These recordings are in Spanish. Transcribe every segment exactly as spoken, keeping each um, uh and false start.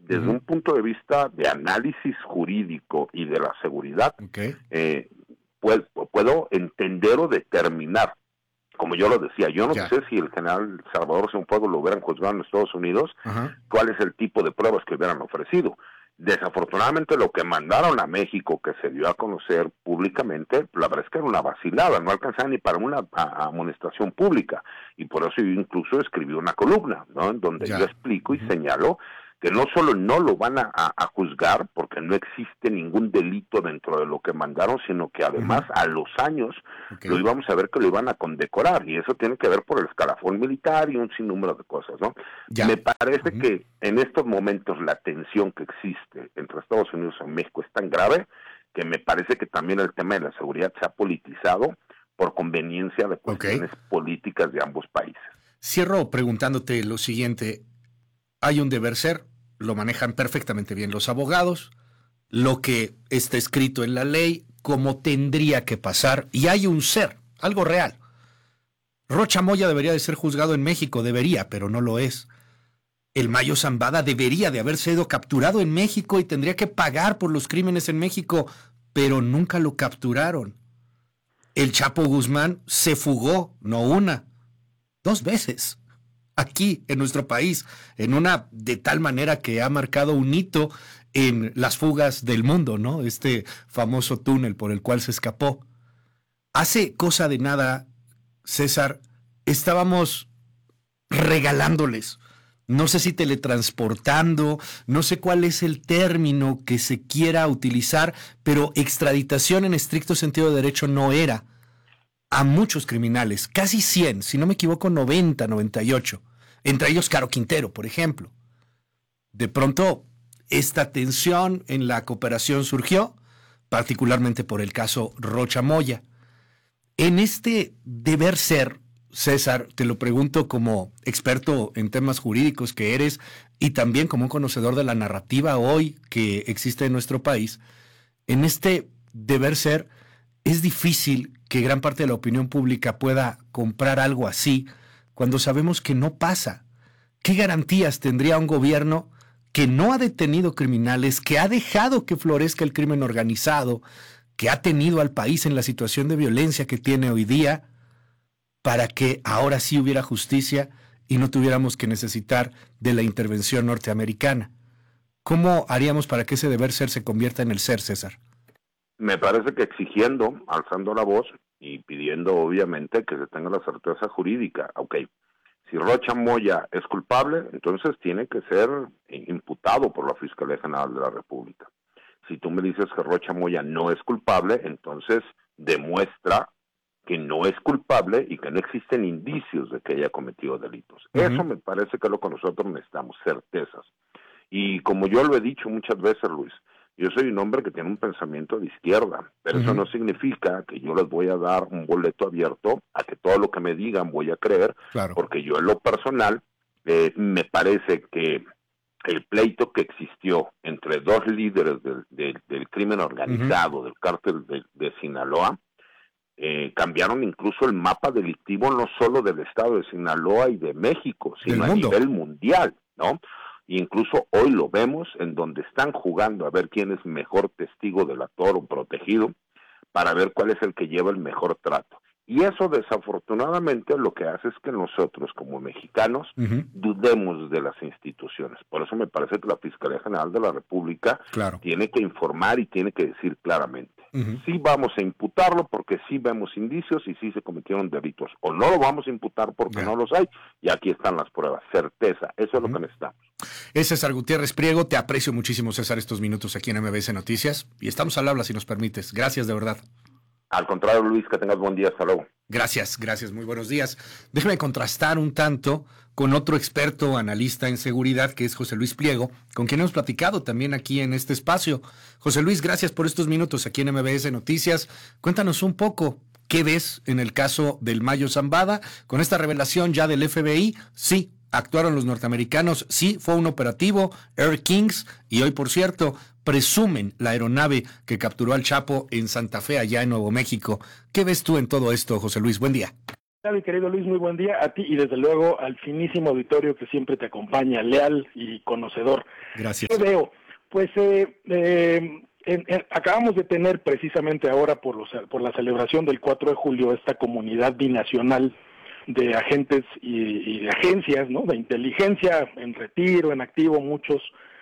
desde uh-huh. un punto de vista de análisis jurídico y de la seguridad, okay. eh, puedo, puedo entender o determinar, como yo lo decía, yo no ya. sé si el general Salvador Cienfuegos lo hubieran juzgado en Estados Unidos, uh-huh. cuál es el tipo de pruebas que hubieran ofrecido. Desafortunadamente lo que mandaron a México, que se dio a conocer públicamente, la verdad es que era una vacilada, no alcanzaba ni para una a, amonestación pública, y por eso yo incluso escribí una columna, ¿no?, en donde ya. yo explico y uh-huh. señalo que no solo no lo van a, a, a juzgar, porque no existe ningún delito dentro de lo que mandaron, sino que además uh-huh. a los años okay. lo íbamos a ver que lo iban a condecorar, y eso tiene que ver por el escalafón militar y un sinnúmero de cosas, ¿no? Ya. Me parece uh-huh. que en estos momentos la tensión que existe entre Estados Unidos y México es tan grave que me parece que también el tema de la seguridad se ha politizado por conveniencia de cuestiones okay. políticas de ambos países. Cierro preguntándote lo siguiente. Hay un deber ser, lo manejan perfectamente bien los abogados, lo que está escrito en la ley, cómo tendría que pasar, y hay un ser, algo real. Rocha Moya debería de ser juzgado en México, debería, pero no lo es. El Mayo Zambada debería de haber sido capturado en México y tendría que pagar por los crímenes en México, pero nunca lo capturaron. El Chapo Guzmán se fugó, no una, dos veces. Aquí, en nuestro país, en una de tal manera que ha marcado un hito en las fugas del mundo, ¿no? Este famoso túnel por el cual se escapó. Hace cosa de nada, César, estábamos regalándoles, no sé si teletransportando, no sé cuál es el término que se quiera utilizar, pero extraditación en estricto sentido de derecho no era, a muchos criminales, casi cien, si no me equivoco, noventa, noventa y ocho. Entre ellos Caro Quintero, por ejemplo. De pronto, esta tensión en la cooperación surgió, particularmente por el caso Rocha Moya. En este deber ser, César, te lo pregunto como experto en temas jurídicos que eres y también como un conocedor de la narrativa hoy que existe en nuestro país, en este deber ser es difícil que gran parte de la opinión pública pueda comprar algo así cuando sabemos que no pasa. ¿Qué garantías tendría un gobierno que no ha detenido criminales, que ha dejado que florezca el crimen organizado, que ha tenido al país en la situación de violencia que tiene hoy día, para que ahora sí hubiera justicia y no tuviéramos que necesitar de la intervención norteamericana? ¿Cómo haríamos para que ese deber ser se convierta en el ser, César? Me parece que exigiendo, alzando la voz y pidiendo obviamente que se tenga la certeza jurídica. Ok, si Rocha Moya es culpable, entonces tiene que ser imputado por la Fiscalía General de la República. Si tú me dices que Rocha Moya no es culpable, entonces demuestra que no es culpable y que no existen indicios de que haya cometido delitos. Uh-huh. Eso me parece que es lo que nosotros necesitamos, certezas. Y como yo lo he dicho muchas veces, Luis, yo soy un hombre que tiene un pensamiento de izquierda, pero uh-huh. eso no significa que yo les voy a dar un boleto abierto a que todo lo que me digan voy a creer, claro. porque yo en lo personal eh, me parece que el pleito que existió entre dos líderes del, del, del crimen organizado, uh-huh. del cártel de, de Sinaloa, eh, cambiaron incluso el mapa delictivo no solo del estado de Sinaloa y de México, sino a nivel mundial, ¿no? Incluso hoy lo vemos en donde están jugando a ver quién es mejor testigo delator o protegido para ver cuál es el que lleva el mejor trato. Y eso desafortunadamente lo que hace es que nosotros como mexicanos uh-huh. dudemos de las instituciones. Por eso me parece que la Fiscalía General de la República claro. tiene que informar y tiene que decir claramente. Uh-huh. Sí vamos a imputarlo porque sí vemos indicios y sí se cometieron delitos. O no lo vamos a imputar porque yeah. no los hay y aquí están las pruebas. Certeza, eso es uh-huh. lo que necesitamos. Es César Gutiérrez Priego. Te aprecio muchísimo, César, estos minutos aquí en M B S Noticias. Y estamos al habla si nos permites. Gracias de verdad. Al contrario, Luis, que tengas buen día. Hasta luego. Gracias, gracias. Muy buenos días. Déjame contrastar un tanto con otro experto analista en seguridad, que es José Luis Pliego, con quien hemos platicado también aquí en este espacio. José Luis, gracias por estos minutos aquí en M B S Noticias. Cuéntanos un poco, ¿qué ves en el caso del Mayo Zambada? Con esta revelación ya del F B I, sí, actuaron los norteamericanos, sí, fue un operativo, Air Kings, y hoy, por cierto, presumen la aeronave que capturó al Chapo en Santa Fe, allá en Nuevo México. ¿Qué ves tú en todo esto, José Luis? Buen día. Mi querido Luis, muy buen día a ti y desde luego al finísimo auditorio que siempre te acompaña, leal y conocedor. Gracias. ¿Qué veo? Pues eh, eh, en, en, acabamos de tener precisamente ahora por, los, por la celebración del cuatro de julio esta comunidad binacional de agentes y, y de agencias, ¿no? De inteligencia en retiro, en activo, muchos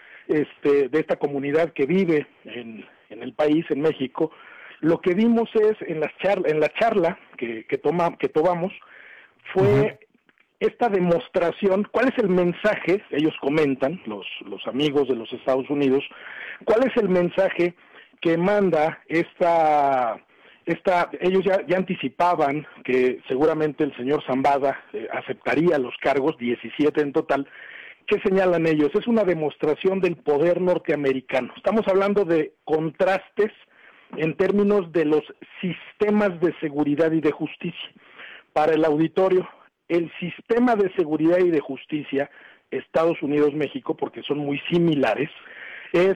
este, de esta comunidad que vive en, en el país, en México. Lo que vimos es en, las charla, en la charla que, que, toma, que tomamos fue uh-huh. esta demostración, cuál es el mensaje, ellos comentan, los, los amigos de los Estados Unidos, cuál es el mensaje que manda esta, esta ellos ya, ya anticipaban que seguramente el señor Zambada eh, aceptaría los cargos, diecisiete en total. ¿Qué señalan ellos? Es una demostración del poder norteamericano. Estamos hablando de contrastes en términos de los sistemas de seguridad y de justicia. Para el auditorio, el sistema de seguridad y de justicia, Estados Unidos-México, porque son muy similares, es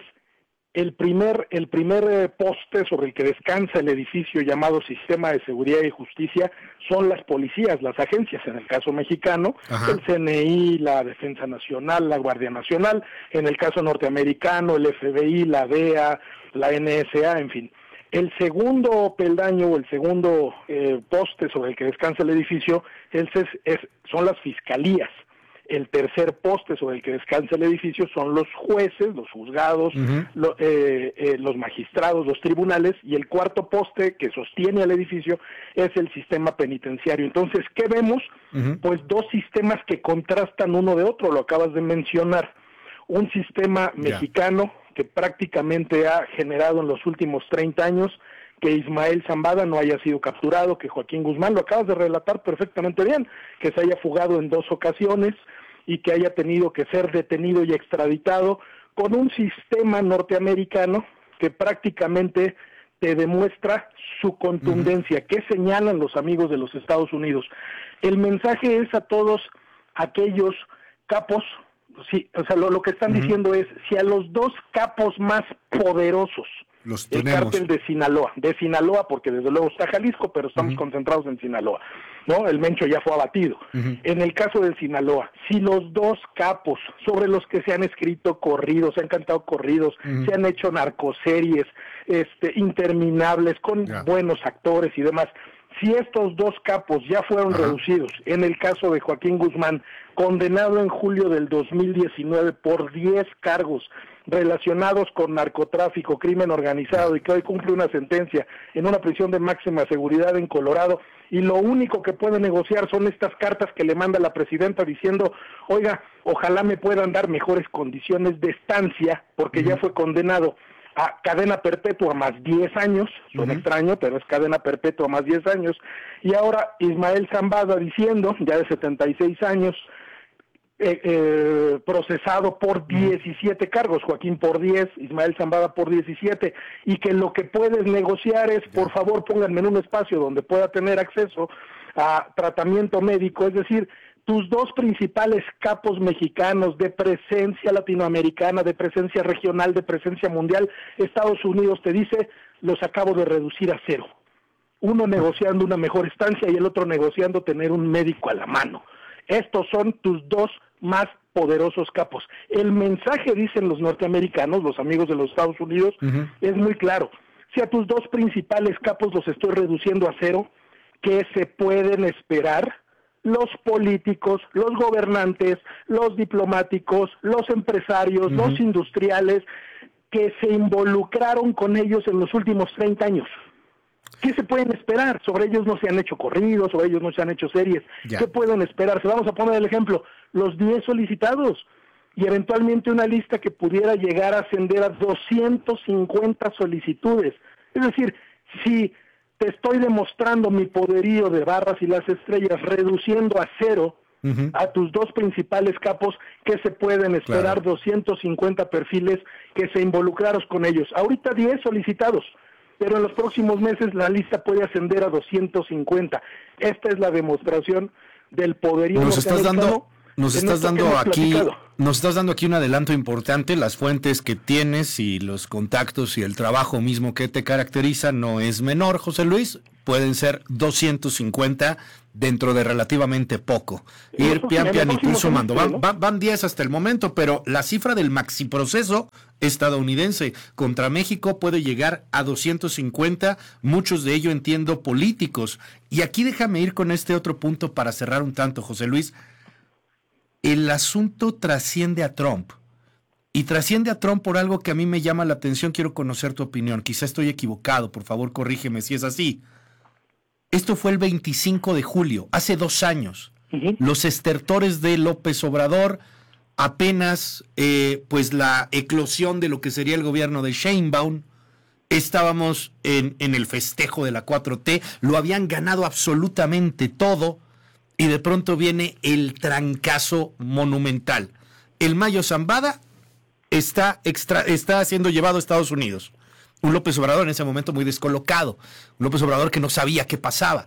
el primer, el primer eh, poste sobre el que descansa el edificio llamado Sistema de Seguridad y Justicia, son las policías, las agencias, en el caso mexicano, Ajá. el C N I, la Defensa Nacional, la Guardia Nacional, en el caso norteamericano, el F B I, la D E A, la N S A, en fin. El segundo peldaño o el segundo eh, poste sobre el que descansa el edificio es, es, son las fiscalías. El tercer poste sobre el que descansa el edificio son los jueces, los juzgados, uh-huh. lo, eh, eh, los magistrados, los tribunales, y el cuarto poste que sostiene al edificio es el sistema penitenciario. Entonces, ¿qué vemos? Uh-huh. Pues dos sistemas que contrastan uno de otro, lo acabas de mencionar. Un sistema yeah. mexicano que prácticamente ha generado en los últimos treinta años que Ismael Zambada no haya sido capturado, que Joaquín Guzmán, lo acabas de relatar perfectamente bien, que se haya fugado en dos ocasiones y que haya tenido que ser detenido y extraditado, con un sistema norteamericano que prácticamente te demuestra su contundencia. Uh-huh. ¿Qué señalan los amigos de los Estados Unidos? El mensaje es a todos aquellos capos. Sí, o sea, lo, lo que están uh-huh. diciendo es, si a los dos capos más poderosos, los el cártel de Sinaloa, de Sinaloa, porque desde luego está Jalisco, pero estamos uh-huh. concentrados en Sinaloa, ¿no? El Mencho ya fue abatido. Uh-huh. En el caso de Sinaloa, si los dos capos sobre los que se han escrito corridos, se han cantado corridos, uh-huh. se han hecho narcoseries este, interminables, con yeah. buenos actores y demás, si estos dos capos ya fueron Ajá. reducidos, en el caso de Joaquín Guzmán, condenado en julio del dos mil diecinueve por diez cargos relacionados con narcotráfico, crimen organizado, y que hoy cumple una sentencia en una prisión de máxima seguridad en Colorado, y lo único que puede negociar son estas cartas que le manda la presidenta diciendo, oiga, ojalá me puedan dar mejores condiciones de estancia, porque uh-huh. ya fue condenado a cadena perpetua más diez años, suena uh-huh. extraño, pero es cadena perpetua más diez años, y ahora Ismael Zambada diciendo, ya de setenta y seis años, eh, eh, procesado por diecisiete cargos, Joaquín por diez, Ismael Zambada por diecisiete, y que lo que puedes negociar es, por favor, pónganme en un espacio donde pueda tener acceso a tratamiento médico, es decir, tus dos principales capos mexicanos de presencia latinoamericana, de presencia regional, de presencia mundial, Estados Unidos te dice, los acabo de reducir a cero. Uno negociando una mejor estancia y el otro negociando tener un médico a la mano. Estos son tus dos más poderosos capos. El mensaje, dicen los norteamericanos, los amigos de los Estados Unidos, uh-huh. es muy claro. Si a tus dos principales capos los estoy reduciendo a cero, ¿qué se pueden esperar los políticos, los gobernantes, los diplomáticos, los empresarios, uh-huh. los industriales que se involucraron con ellos en los últimos treinta años? ¿Qué se pueden esperar? Sobre ellos no se han hecho corridos, sobre ellos no se han hecho series. Ya. ¿Qué pueden esperarse? Vamos a poner el ejemplo, los diez solicitados y eventualmente una lista que pudiera llegar a ascender a doscientas cincuenta solicitudes. Es decir, si te estoy demostrando mi poderío de barras y las estrellas, reduciendo a cero uh-huh. a tus dos principales capos, ¿qué se pueden esperar? Claro. doscientos cincuenta perfiles que se involucraron con ellos. Ahorita diez solicitados, pero en los próximos meses la lista puede ascender a doscientos cincuenta. Esta es la demostración del poderío. Nos estás dando, nos estás dando aquí, nos estás dando aquí un adelanto importante. Las fuentes que tienes y los contactos y el trabajo mismo que te caracteriza no es menor, José Luis. pueden ser doscientos cincuenta dentro de relativamente poco. Ir pian pian y tú sumando. Van, van, van diez hasta el momento, pero la cifra del maxiproceso estadounidense contra México puede llegar a doscientos cincuenta, muchos de ellos entiendo políticos. Y aquí déjame ir con este otro punto para cerrar un tanto, José Luis. El asunto trasciende a Trump. Y trasciende a Trump por algo que a mí me llama la atención. Quiero conocer tu opinión. Quizá estoy equivocado, por favor corrígeme si es así. Esto fue el veinticinco de julio, hace dos años. Uh-huh. Los estertores de López Obrador, apenas eh, pues la eclosión de lo que sería el gobierno de Sheinbaum. Estábamos en, en el festejo de la cuatro T, lo habían ganado absolutamente todo y de pronto viene el trancazo monumental. El Mayo Zambada está, extra, está siendo llevado a Estados Unidos. Un López Obrador en ese momento muy descolocado, un López Obrador que no sabía qué pasaba.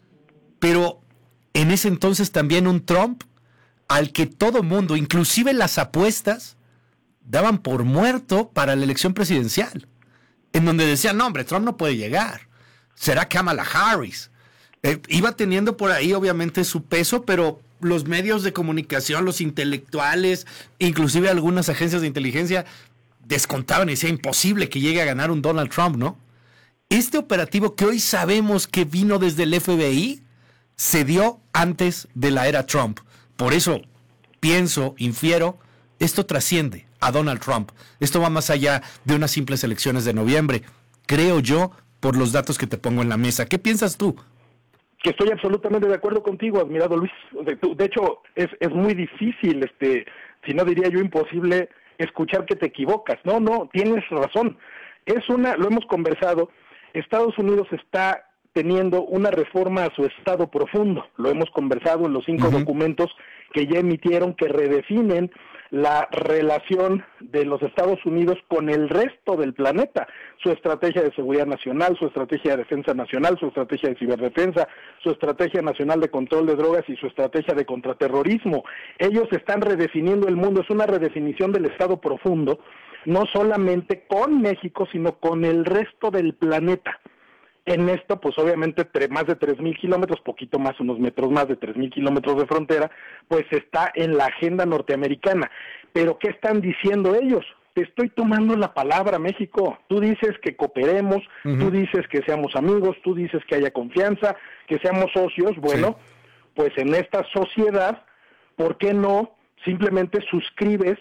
Pero en ese entonces también un Trump al que todo mundo, inclusive las apuestas, daban por muerto para la elección presidencial. En donde decían, no hombre, Trump no puede llegar. Será Kamala Harris. Eh, iba teniendo por ahí obviamente su peso, pero los medios de comunicación, los intelectuales, inclusive algunas agencias de inteligencia, descontaban y decía imposible que llegue a ganar un Donald Trump, ¿no? Este operativo que hoy sabemos que vino desde el F B I se dio antes de la era Trump. Por eso pienso, infiero, esto trasciende a Donald Trump. Esto va más allá de unas simples elecciones de noviembre, creo yo, por los datos que te pongo en la mesa. ¿Qué piensas tú? Que estoy absolutamente de acuerdo contigo, admirado Luis. De hecho, es, es muy difícil, este, si no diría yo imposible, escuchar que te equivocas. No, no, tienes razón. Es una, lo hemos conversado, Estados Unidos está teniendo una reforma a su estado profundo. Lo hemos conversado en los cinco uh-huh. documentos que ya emitieron que redefinen la relación de los Estados Unidos con el resto del planeta, su estrategia de seguridad nacional, su estrategia de defensa nacional, su estrategia de ciberdefensa, su estrategia nacional de control de drogas y su estrategia de contraterrorismo. Ellos están redefiniendo el mundo, es una redefinición del estado profundo, no solamente con México, sino con el resto del planeta. En esto, pues obviamente tre- más de tres mil kilómetros, poquito más, unos metros más de tres mil kilómetros de frontera, pues está en la agenda norteamericana. Pero ¿qué están diciendo ellos? Te estoy tomando la palabra, México. Tú dices que cooperemos, uh-huh. tú dices que seamos amigos, tú dices que haya confianza, que seamos socios. Bueno, sí. Pues en esta sociedad, ¿por qué no simplemente suscribes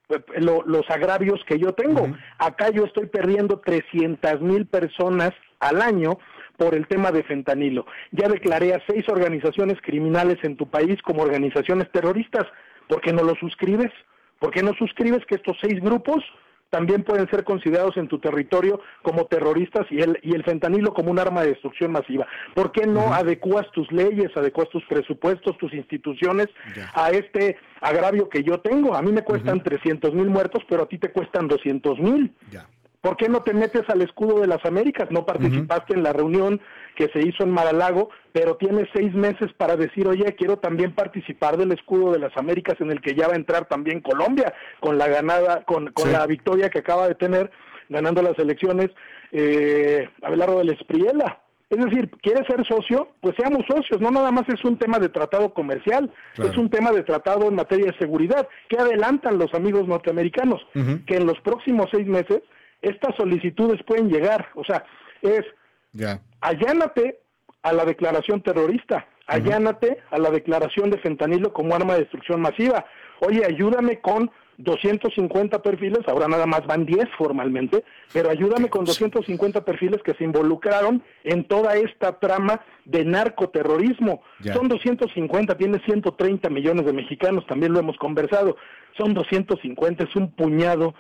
lo, los agravios que yo tengo? Uh-huh. Acá yo estoy perdiendo trescientas mil personas al año por el tema de fentanilo. Ya declaré a seis organizaciones criminales en tu país como organizaciones terroristas. ¿Por qué no lo suscribes? ¿Por qué no suscribes que estos seis grupos también pueden ser considerados en tu territorio como terroristas y el y el fentanilo como un arma de destrucción masiva? ¿Por qué no uh-huh. adecuas tus leyes, adecuas tus presupuestos, tus instituciones yeah. a este agravio que yo tengo? A mí me cuestan uh-huh. trescientos mil muertos, pero a ti te cuestan doscientos mil. Yeah. ¿Por qué no te metes al escudo de las Américas? No participaste uh-huh. en la reunión que se hizo en Mar-a-Lago, pero tienes seis meses para decir, oye, quiero también participar del escudo de las Américas, en el que ya va a entrar también Colombia, con la ganada, con, con sí. la victoria que acaba de tener, ganando las elecciones, eh, Abelardo del Espriella. Es decir, ¿quieres ser socio? Pues seamos socios. No nada más es un tema de tratado comercial, claro. es un tema de tratado en materia de seguridad. ¿Qué adelantan los amigos norteamericanos? Uh-huh. Que en los próximos seis meses estas solicitudes pueden llegar. O sea, es yeah. allánate a la declaración terrorista, allánate uh-huh. a la declaración de fentanilo como arma de destrucción masiva. Oye, ayúdame con doscientos cincuenta perfiles, ahora nada más van diez formalmente, pero ayúdame con doscientos cincuenta perfiles que se involucraron en toda esta trama de narcoterrorismo. Yeah. Son doscientos cincuenta, tiene ciento treinta millones de mexicanos, también lo hemos conversado. Son doscientos cincuenta, es un puñado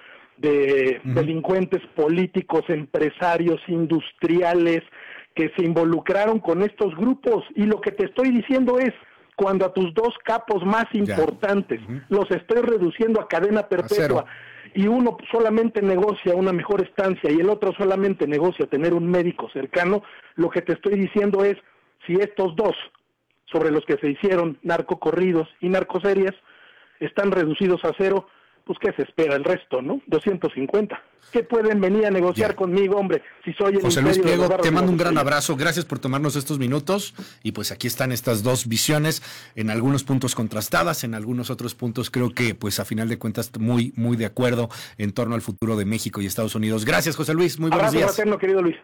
de uh-huh. delincuentes políticos, empresarios, industriales, que se involucraron con estos grupos. Y lo que te estoy diciendo es, cuando a tus dos capos más importantes uh-huh. los estoy reduciendo a cadena perpetua, y uno solamente negocia una mejor estancia y el otro solamente negocia tener un médico cercano, lo que te estoy diciendo es, si estos dos, sobre los que se hicieron narcocorridos y narcoseries, están reducidos a cero, pues ¿qué se espera? El resto, ¿no? doscientos cincuenta. ¿Qué pueden venir a negociar ya. conmigo, hombre? Si soy el José Luis Pliego, te mando un gran abrazo. Gracias por tomarnos estos minutos. Y pues aquí están estas dos visiones, en algunos puntos contrastadas, en algunos otros puntos creo que, pues a final de cuentas, muy, muy de acuerdo en torno al futuro de México y Estados Unidos. Gracias, José Luis. Muy buenos abrazo días. Fraterno, querido Luis.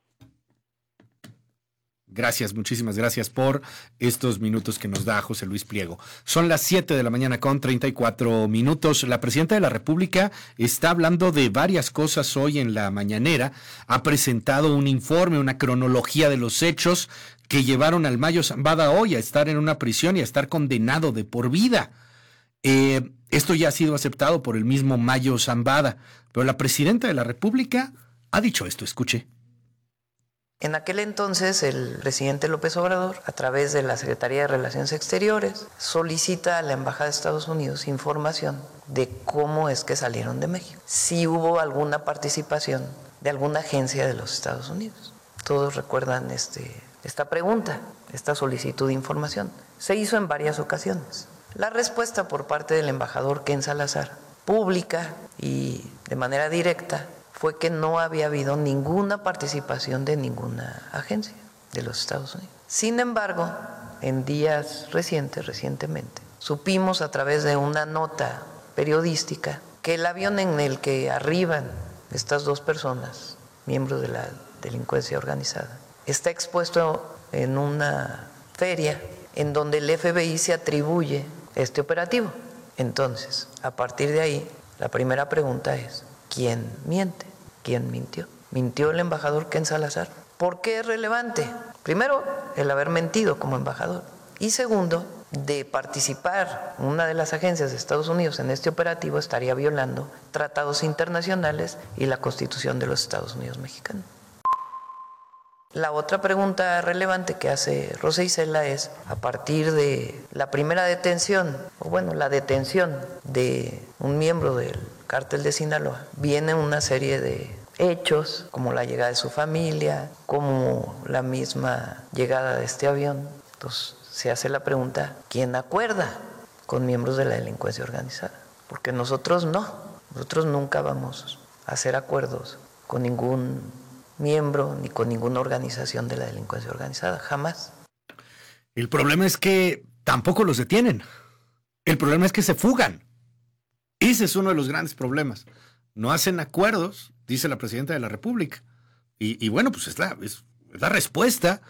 Gracias, muchísimas gracias por estos minutos que nos da José Luis Pliego. Son las siete de la mañana con treinta y cuatro minutos. La presidenta de la República está hablando de varias cosas hoy en la mañanera. Ha presentado un informe, una cronología de los hechos que llevaron al Mayo Zambada hoy a estar en una prisión y a estar condenado de por vida. Eh, esto ya ha sido aceptado por el mismo Mayo Zambada, pero la presidenta de la República ha dicho esto, escuche. En aquel entonces, el presidente López Obrador, a través de la Secretaría de Relaciones Exteriores, solicita a la Embajada de Estados Unidos información de cómo es que salieron de México. Si hubo alguna participación de alguna agencia de los Estados Unidos. Todos recuerdan este, esta pregunta, esta solicitud de información. Se hizo en varias ocasiones. La respuesta por parte del embajador Ken Salazar, pública y de manera directa, fue que no había habido ninguna participación de ninguna agencia de los Estados Unidos. Sin embargo, en días recientes, recientemente, supimos a través de una nota periodística que el avión en el que arriban estas dos personas, miembros de la delincuencia organizada, está expuesto en una feria en donde el F B I se atribuye este operativo. Entonces, a partir de ahí, la primera pregunta es, ¿quién miente? ¿Quién mintió? ¿Mintió el embajador Ken Salazar? ¿Por qué es relevante? Primero, el haber mentido como embajador. Y segundo, de participar una de las agencias de Estados Unidos en este operativo estaría violando tratados internacionales y la Constitución de los Estados Unidos mexicanos. La otra pregunta relevante que hace Rosa Isela es, a partir de la primera detención, o bueno, la detención de un miembro del Cártel de Sinaloa, viene una serie de hechos, como la llegada de su familia, como la misma llegada de este avión. Entonces se hace la pregunta, ¿quién acuerda con miembros de la delincuencia organizada? Porque nosotros no, nosotros nunca vamos a hacer acuerdos con ningún miembro ni con ninguna organización de la delincuencia organizada, jamás. El problema es que tampoco los detienen. El problema es que se fugan. Ese es uno de los grandes problemas. No hacen acuerdos, dice la presidenta de la República. Y, y bueno, pues es la, es, es la respuesta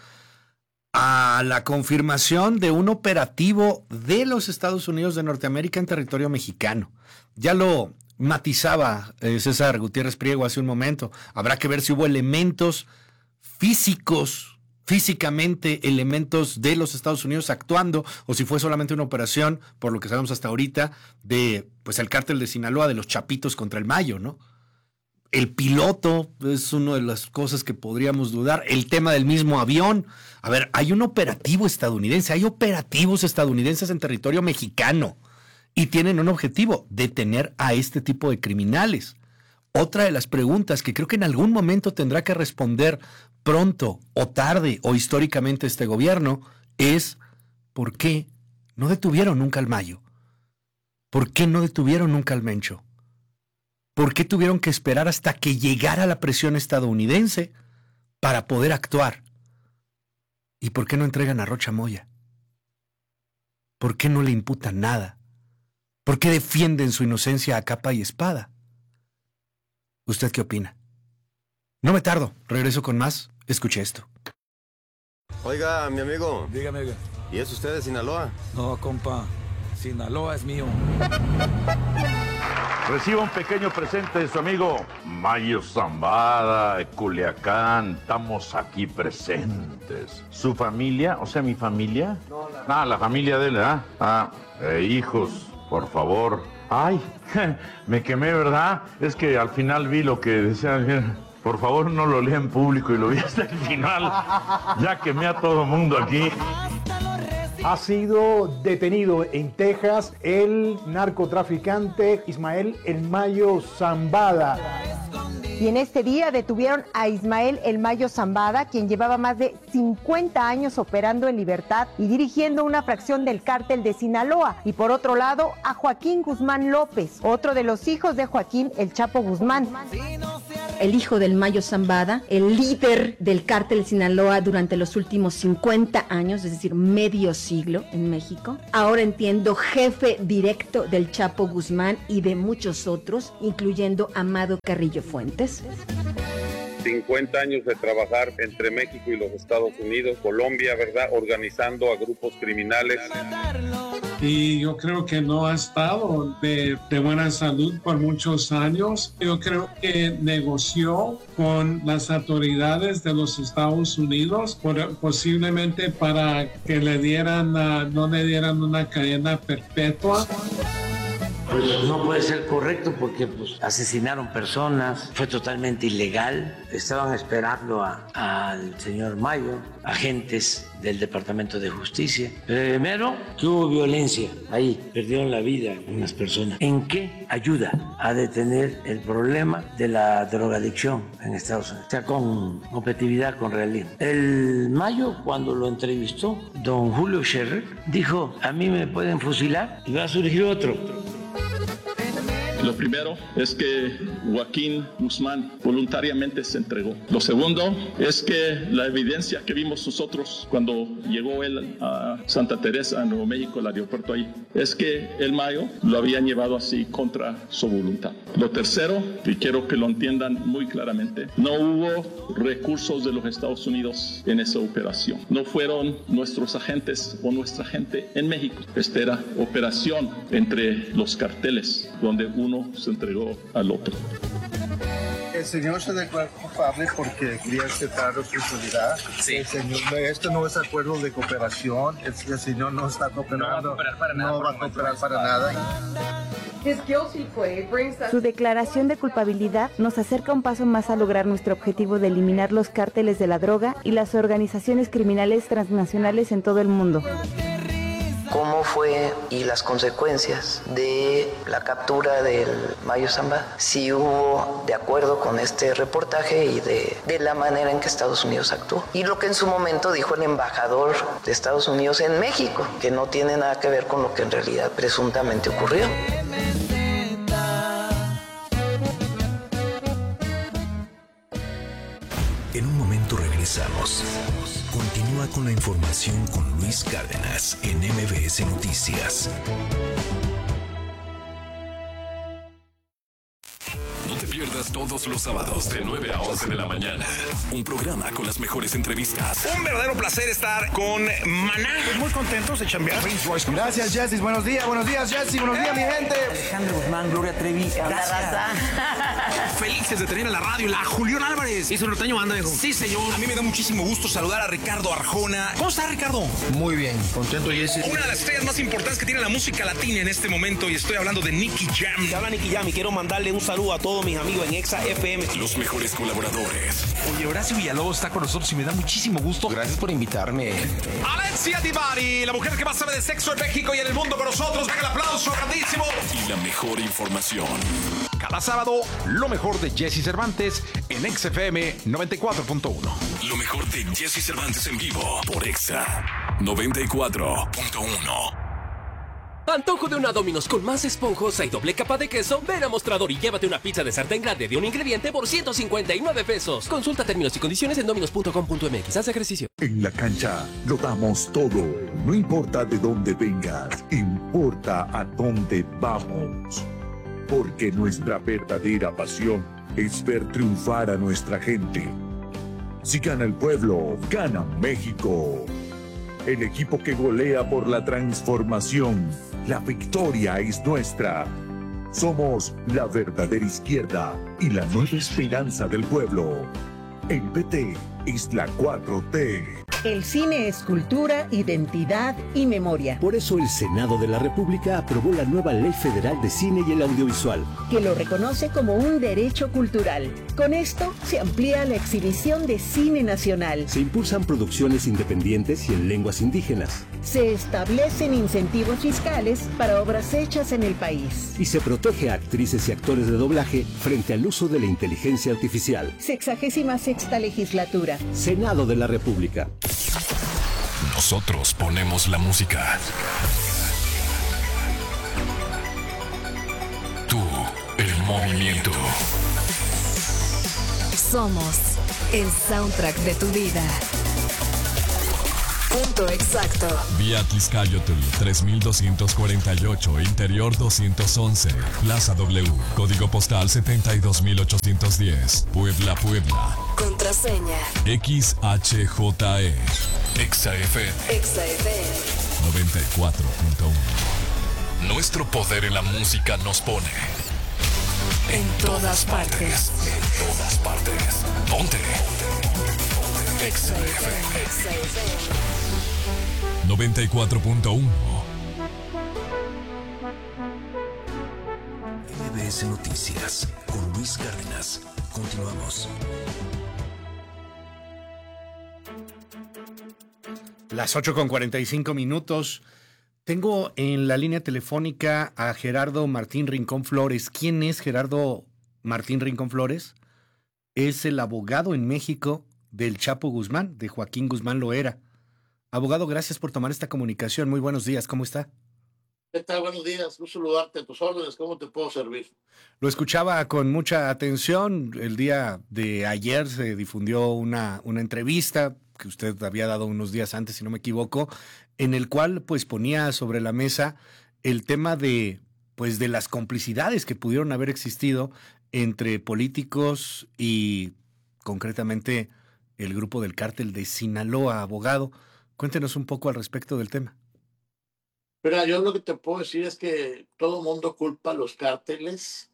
a la confirmación de un operativo de los Estados Unidos de Norteamérica en territorio mexicano. Ya lo matizaba eh, César Gutiérrez Priego hace un momento. Habrá que ver si hubo elementos físicos, físicamente elementos de los Estados Unidos actuando, o si fue solamente una operación, por lo que sabemos hasta ahorita, de pues el cártel de Sinaloa, de los Chapitos contra el Mayo, ¿no? El piloto es una de las cosas que podríamos dudar. El tema del mismo avión. A ver, hay un operativo estadounidense, hay operativos estadounidenses en territorio mexicano y tienen un objetivo, detener a este tipo de criminales. Otra de las preguntas que creo que en algún momento tendrá que responder pronto o tarde o históricamente este gobierno es ¿por qué no detuvieron nunca al Mayo? ¿Por qué no detuvieron nunca al Mencho? ¿Por qué tuvieron que esperar hasta que llegara la presión estadounidense para poder actuar? ¿Y por qué no entregan a Rocha Moya? ¿Por qué no le imputan nada? ¿Por qué defienden su inocencia a capa y espada? ¿Usted qué opina? No me tardo, regreso con más. Escuche esto. Oiga, mi amigo. Dígame, oiga. ¿Y es usted de Sinaloa? No, compa. Sinaloa es mío. Reciba un pequeño presente de su amigo Mayo Zambada, de Culiacán. Estamos aquí presentes. ¿Su familia? O sea, mi familia. No, la, ah, la familia de él, ¿ah? Ah, eh, hijos, por favor. Ay, me quemé, ¿verdad? Es que al final vi lo que decían. Por favor, no lo lea en público y lo vi hasta el final. Ya quemé a todo mundo aquí. Ha sido detenido en Texas el narcotraficante Ismael El Mayo Zambada. Y en este día detuvieron a Ismael El Mayo Zambada, quien llevaba más de cincuenta años operando en libertad y dirigiendo una fracción del cártel de Sinaloa. Y por otro lado, a Joaquín Guzmán López, otro de los hijos de Joaquín El Chapo Guzmán. El hijo del Mayo Zambada, el líder del cártel de Sinaloa durante los últimos cincuenta años, es decir, medio siglo en México. Ahora entiendo, jefe directo del Chapo Guzmán y de muchos otros, incluyendo Amado Carrillo Fuentes. cincuenta años de trabajar entre México y los Estados Unidos, Colombia, ¿verdad? Organizando a grupos criminales. Y yo creo que no ha estado de, de buena salud por muchos años. Yo creo que negoció con las autoridades de los Estados Unidos por, posiblemente para que le dieran, uh, no le dieran una cadena perpetua. Pues no puede ser correcto porque pues, asesinaron personas, fue totalmente ilegal. Estaban esperando a, al señor Mayo, agentes del Departamento de Justicia. Primero, que hubo violencia ahí, perdieron la vida unas personas. ¿En qué ayuda a detener el problema de la drogadicción en Estados Unidos? O sea, con objetividad, con realismo. El Mayo, cuando lo entrevistó, don Julio Scherer, dijo, a mí me pueden fusilar y va a surgir otro. Lo primero es que Joaquín Guzmán voluntariamente se entregó. Lo segundo es que la evidencia que vimos nosotros cuando llegó él a Santa Teresa, Nuevo México, el aeropuerto ahí, es que el Mayo lo habían llevado así contra su voluntad. Lo tercero, y quiero que lo entiendan muy claramente, no hubo recursos de los Estados Unidos en esa operación. No fueron nuestros agentes o nuestra gente en México. Esta era operación entre los carteles, donde uno se entregó al otro. El señor se declaró culpable porque quería aceptar responsabilidad. Sí. El señor, esto no es acuerdo de cooperación. El, el señor no está cooperando. No va a cooperar para nada. No va a cooperar para nada. Su declaración de culpabilidad nos acerca un paso más a lograr nuestro objetivo de eliminar los cárteles de la droga y las organizaciones criminales transnacionales en todo el mundo. ¿Cómo fue y las consecuencias de la captura del Mayo Zambada? Si hubo, de acuerdo con este reportaje y de, de la manera en que Estados Unidos actuó. Y lo que en su momento dijo el embajador de Estados Unidos en México, que no tiene nada que ver con lo que en realidad presuntamente ocurrió. En un momento regresamos. Continúa con la información con Luis Cárdenas en M B S Noticias. No te pierdas todos los sábados de nueve a once de la mañana. Un programa con las mejores entrevistas. Un verdadero placer estar con Maná. Muy contentos de chambear. Gracias, Jessy. Buenos días, buenos días, Jessy. Buenos días, mi gente. Alejandro Guzmán, Gloria Trevi. Gracias. Felices de tener en la radio la Julián Álvarez. ¿Es un norteño banda, viejo? Sí, señor. A mí me da muchísimo gusto saludar a Ricardo Arjona. ¿Cómo está, Ricardo? Muy bien, contento, Jessy. Una de las estrellas más importantes que tiene la música latina en este momento, y estoy hablando de Nicky Jam. Te habla Nicky Jam y quiero mandarle un saludo a todos mis amigos en Exa F M. Los mejores colaboradores. Oye, Horacio Villalobos está con nosotros y me da muchísimo gusto. Gracias por invitarme. Alexia Divari, la mujer que más sabe de sexo en México y en el mundo con nosotros. Venga el aplauso grandísimo. Y la mejor información. Cada sábado, lo mejor de Jesse Cervantes en Exa F M noventa y cuatro punto uno. Lo mejor de Jesse Cervantes en vivo por Exa noventa y cuatro punto uno. Antojo de una Domino's con más esponjosa y doble capa de queso. Ven a Mostrador y llévate una pizza de sartén grande de un ingrediente por ciento cincuenta y nueve pesos. Consulta términos y condiciones en dominos punto com punto m x. Haz ejercicio. En la cancha lo damos todo. No importa de dónde vengas, importa a dónde vamos. Porque nuestra verdadera pasión es ver triunfar a nuestra gente. Si gana el pueblo, gana México. El equipo que golea por la transformación. La victoria es nuestra. Somos la verdadera izquierda y la nueva esperanza del pueblo. El P T es la cuatro T. El cine es cultura, identidad y memoria. Por eso el Senado de la República aprobó la nueva Ley Federal de Cine y el Audiovisual, que lo reconoce como un derecho cultural. Con esto se amplía la exhibición de cine nacional. Se impulsan producciones independientes y en lenguas indígenas. Se establecen incentivos fiscales para obras hechas en el país. Y se protege a actrices y actores de doblaje frente al uso de la inteligencia artificial. Sexagésima sexta legislatura. Senado de la República. Nosotros ponemos la música. Tú, el movimiento. Somos el soundtrack de tu vida. Punto exacto. Vía Tizcayotl tres mil doscientos cuarenta y ocho, Interior doscientos once, Plaza W, Código Postal setenta y dos mil ochocientos diez, Puebla, Puebla. Contraseña X H J E. Exa F M. Exa F M noventa y cuatro punto uno. Nuestro poder en la música nos pone en todas partes. En todas partes. Ponte. Exa F M. Exa F M noventa y cuatro punto uno. M B S Noticias con Luis Cárdenas. Continuamos. Las ocho con cuarenta y cinco minutos. Tengo en la línea telefónica a Gerardo Martín Rincón Flores. ¿Quién es Gerardo Martín Rincón Flores? Es el abogado en México del Chapo Guzmán, de Joaquín Guzmán Loera. Abogado, gracias por tomar esta comunicación. Muy buenos días, ¿cómo está? ¿Qué tal? Buenos días, un saludarte a tus órdenes. ¿Cómo te puedo servir? Lo escuchaba con mucha atención. El día de ayer se difundió una, una entrevista que usted había dado unos días antes, si no me equivoco, en el cual pues ponía sobre la mesa el tema de, pues, de las complicidades que pudieron haber existido entre políticos y concretamente el grupo del cártel de Sinaloa. Abogado, cuéntenos un poco al respecto del tema. Mira, yo lo que te puedo decir es que todo el mundo culpa a los cárteles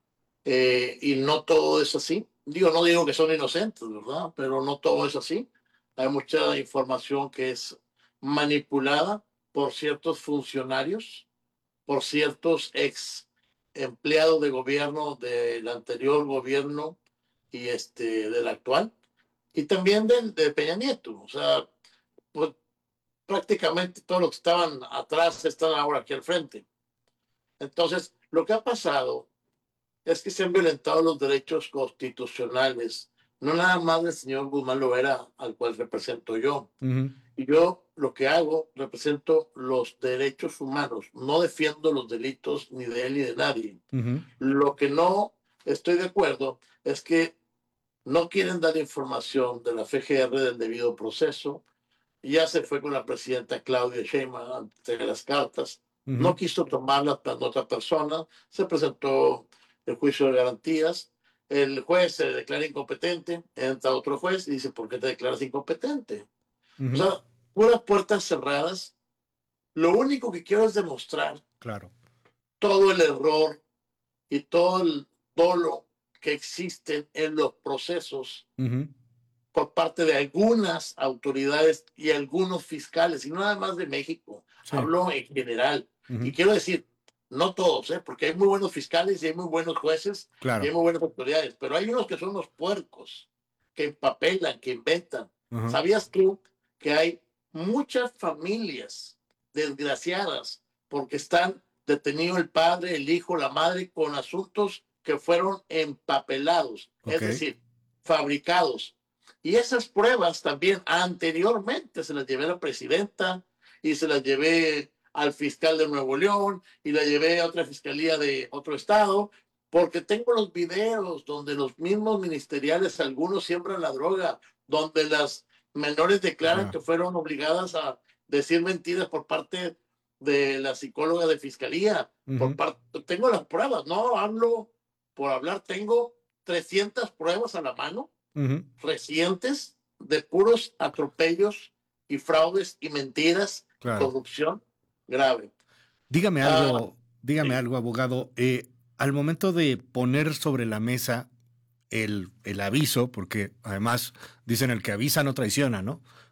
eh, y no todo es así. Digo, no digo que son inocentes, ¿verdad? Pero no todo es así. Hay mucha información que es manipulada por ciertos funcionarios, por ciertos ex empleados de gobierno del anterior gobierno y este del actual, y también de, de Peña Nieto. O sea, pues prácticamente todos los que estaban atrás están ahora aquí al frente. Entonces, lo que ha pasado es que se han violentado los derechos constitucionales, no nada más del señor Guzmán Loera, al cual represento yo. Uh-huh. Y yo lo que hago, represento los derechos humanos, no defiendo los delitos ni de él ni de nadie. Uh-huh. Lo que no estoy de acuerdo es que no quieren dar información de la F G R del debido proceso. Ya se fue con la presidenta Claudia Sheinbaum entre las cartas. Uh-huh. No quiso tomarlas para otra persona. Se presentó el juicio de garantías. El juez se declara incompetente. Entra otro juez y dice, ¿por qué te declaras incompetente? Uh-huh. O sea, puras puertas cerradas. Lo único que quiero es demostrar claro. todo el error y todo el dolo que existen en los procesos uh-huh. por parte de algunas autoridades y algunos fiscales, y no nada más de México, sí. Hablo en general. Uh-huh. Y quiero decir, no todos, ¿eh? Porque hay muy buenos fiscales y hay muy buenos jueces claro. y hay muy buenas autoridades, pero hay unos que son los puercos, que empapelan, que inventan. Uh-huh. ¿Sabías tú que hay muchas familias desgraciadas porque están detenidos el padre, el hijo, la madre con asuntos que fueron empapelados, okay. Es decir, fabricados? Y esas pruebas también anteriormente se las llevé a la presidenta y se las llevé al fiscal de Nuevo León y la llevé a otra fiscalía de otro estado, porque tengo los videos donde los mismos ministeriales, algunos siembran la droga, donde las menores declaran ah. que fueron obligadas a decir mentiras por parte de la psicóloga de fiscalía. Uh-huh. Por parte, tengo las pruebas, no hablo por hablar, tengo trescientas pruebas a la mano, uh-huh. recientes, de puros atropellos y fraudes y mentiras, claro. corrupción grave. Dígame algo, ah, dígame sí. algo, abogado. Eh, al momento de poner sobre la mesa el, el aviso, porque además dicen el que avisa no traiciona, ¿no?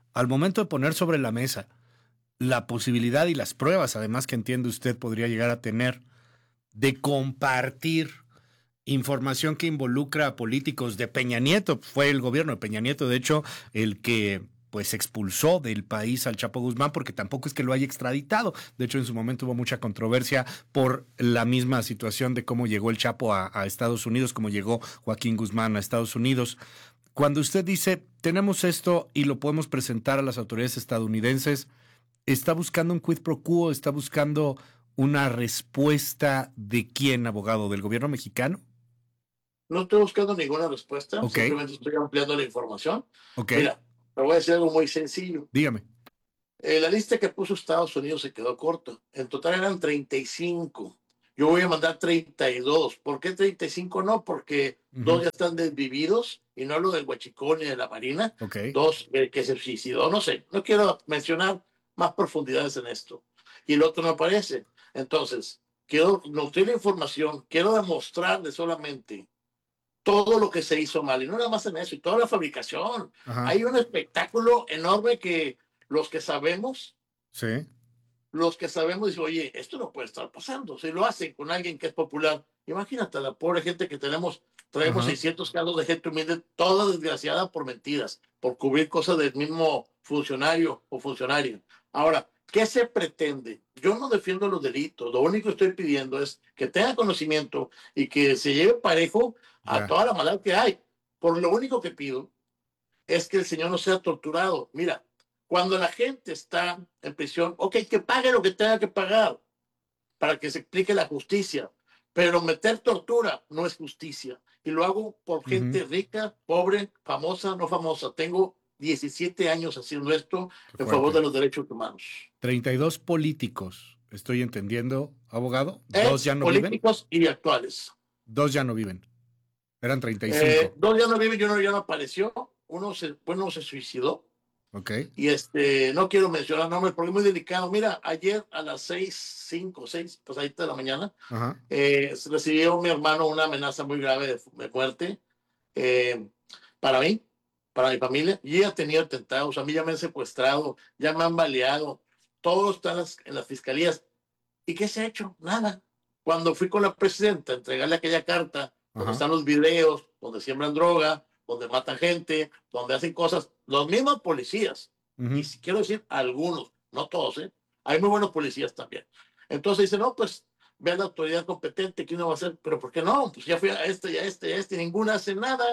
al momento de poner sobre la mesa la posibilidad y las pruebas, además que entiende usted podría llegar a tener, de compartir información que involucra a políticos de Peña Nieto, fue el gobierno de Peña Nieto, de hecho, el que pues expulsó del país al Chapo Guzmán, porque tampoco es que lo haya extraditado. De hecho, en su momento hubo mucha controversia por la misma situación de cómo llegó el Chapo a, a Estados Unidos, cómo llegó Joaquín Guzmán a Estados Unidos. Cuando usted dice, tenemos esto y lo podemos presentar a las autoridades estadounidenses, ¿está buscando un quid pro quo? ¿Está buscando una respuesta de quién, abogado? ¿Del gobierno mexicano? No estoy buscando ninguna respuesta, okay. Simplemente estoy ampliando la información. Okay. Mira, te voy a decir algo muy sencillo. Dígame. Eh, la lista que puso Estados Unidos se quedó corta. En total eran treinta y cinco. Yo voy a mandar treinta y dos. ¿Por qué treinta y cinco no? Porque uh-huh. dos ya están desvividos, y no hablo del Huachicol ni de la Marina. Okay. Dos, el que se suicidó, no sé. No quiero mencionar más profundidades en esto. Y el otro no aparece. Entonces, quiero nutrir la información, quiero demostrarle solamente todo lo que se hizo mal, y no nada más en eso, y toda la fabricación. Ajá. Hay un espectáculo enorme que los que sabemos, sí. los que sabemos dicen, oye, esto no puede estar pasando. Si lo hacen con alguien que es popular, imagínate la pobre gente que tenemos, traemos Ajá. seiscientos casos de gente humilde, toda desgraciada por mentiras, por cubrir cosas del mismo funcionario o funcionaria. Ahora, ¿qué se pretende? Yo no defiendo los delitos, lo único que estoy pidiendo es que tenga conocimiento y que se lleve parejo a yeah. toda la maldad que hay. Por lo único que pido es que el señor no sea torturado. Mira, cuando la gente está en prisión, ok, que pague lo que tenga que pagar para que se explique la justicia, pero meter tortura no es justicia. Y lo hago por gente uh-huh. rica, pobre, famosa, no famosa. Tengo diecisiete años haciendo esto en favor de los derechos humanos. treinta y dos políticos, estoy entendiendo, abogado. Es dos ya no políticos viven. Y actuales. Dos ya no viven. Eran treinta y cinco. Eh, dos ya no viven y uno ya no apareció. Uno se, uno se suicidó. Okay. Y este, no quiero mencionar nombres porque es muy delicado. Mira, ayer a las seis, cinco, seis, pues ahí de la mañana, uh-huh. eh, recibió mi hermano una amenaza muy grave de, de muerte eh, para mí, para mi familia. Y ya tenía atentados, a mí ya me han secuestrado, ya me han baleado, todo está en las, en las fiscalías. ¿Y qué se ha hecho? Nada. Cuando fui con la presidenta a entregarle aquella carta, uh-huh. donde están los videos, donde siembran droga, donde matan gente, donde hacen cosas, los mismos policías, uh-huh. y quiero decir algunos, no todos, ¿eh? Hay muy buenos policías también. Entonces dice, no, pues ve a la autoridad competente, ¿qué uno va a hacer? Pero ¿por qué no? Pues ya fui a este, y a este, y a este, y ninguna hace nada.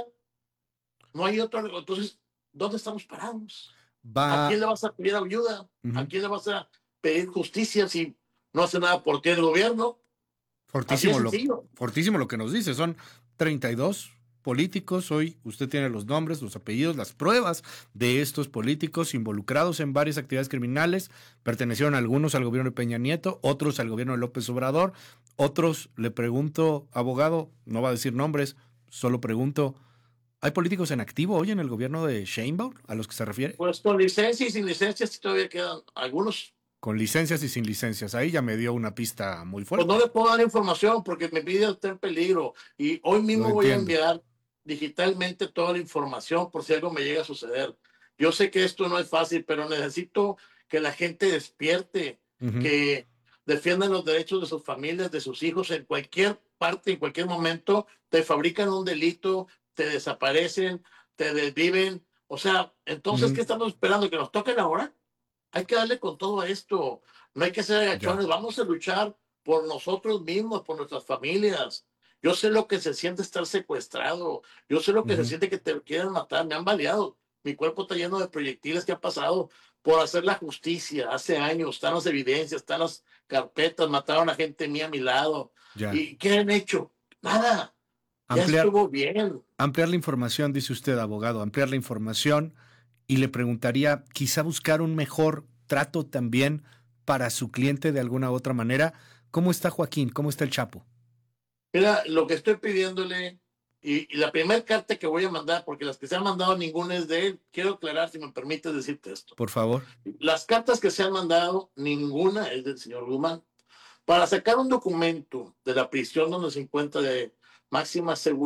No hay otro. Entonces, ¿dónde estamos parados? Va... ¿A quién le vas a pedir ayuda? Uh-huh. ¿A quién le vas a pedir justicia si no hace nada por ti el gobierno? Fortísimo lo, fortísimo lo que nos dice. Son treinta y dos políticos. Hoy usted tiene los nombres, los apellidos, las pruebas de estos políticos involucrados en varias actividades criminales. Pertenecieron algunos al gobierno de Peña Nieto, otros al gobierno de López Obrador. Otros, le pregunto, abogado, no va a decir nombres, solo pregunto, ¿hay políticos en activo hoy en el gobierno de Sheinbaum a los que se refiere? Pues con licencia y sin licencia sí todavía quedan algunos. Con licencias y sin licencias. Ahí ya me dio una pista muy fuerte. Pues no le puedo dar información porque mi vida está en peligro. Y hoy mismo voy a enviar digitalmente toda la información por si algo me llega a suceder. Yo sé que esto no es fácil, pero necesito que la gente despierte, uh-huh. que defiendan los derechos de sus familias, de sus hijos en cualquier parte, en cualquier momento. Te fabrican un delito, te desaparecen, te desviven. O sea, entonces, uh-huh. ¿qué estamos esperando? ¿Que nos toquen ahora? Hay que darle con todo a esto. No hay que ser agachones. Ya. Vamos a luchar por nosotros mismos, por nuestras familias. Yo sé lo que se siente estar secuestrado. Yo sé lo que uh-huh. se siente que te quieren matar. Me han baleado. Mi cuerpo está lleno de proyectiles que ha pasado por hacer la justicia. Hace años están las evidencias, están las carpetas. Mataron a gente mía a mi lado. Ya. ¿Y qué han hecho? Nada. Ampliar, ya estuvo bien. Ampliar la información, dice usted, abogado. Ampliar la información. Y le preguntaría, quizá buscar un mejor trato también para su cliente de alguna u otra manera. ¿Cómo está Joaquín? ¿Cómo está el Chapo? Mira, lo que estoy pidiéndole, y, y la primera carta que voy a mandar, porque las que se han mandado ninguna es de él, quiero aclarar, si me permites decirte esto. Por favor. Las cartas que se han mandado, ninguna es del señor Guzmán. Para sacar un documento de la prisión donde se encuentra de máxima seguridad,